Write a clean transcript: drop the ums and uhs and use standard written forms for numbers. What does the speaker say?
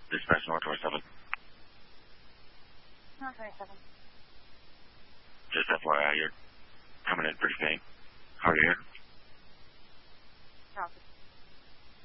Dispatch North 27. North 27. Just FYI, you're coming in pretty faint. Hard to hear.